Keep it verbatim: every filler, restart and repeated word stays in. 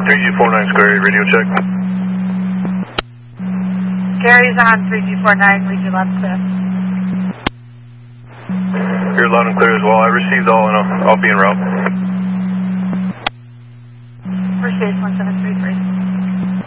three G four nine Square, radio check. Gary's on three G four nine, read your left clear. You're loud and clear as well. I received all and I'll, I'll be en route. First base one seven three three.